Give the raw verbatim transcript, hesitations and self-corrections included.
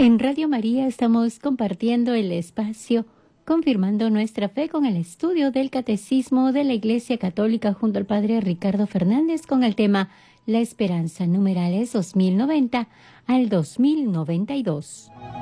En Radio María estamos compartiendo el espacio, confirmando nuestra fe con el estudio del Catecismo de la Iglesia Católica junto al Padre Ricardo Fernández con el tema La Esperanza, numerales dos mil noventa al dos mil noventa y dos.